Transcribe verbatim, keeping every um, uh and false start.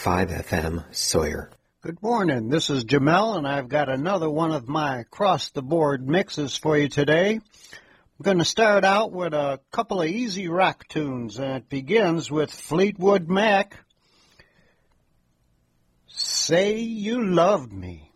five F M, Sawyer. Good morning. This is Jamel, and I've got another one of my across-the-board mixes for you today. I'm going to start out with a couple of easy rock tunes, and it begins with Fleetwood Mac, Say You Loved Me.